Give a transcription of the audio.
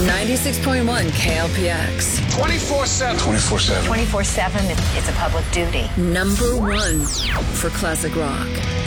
96.1 KLPX. 24/7. 24/7. 24/7, it's a public duty. Number one for classic rock.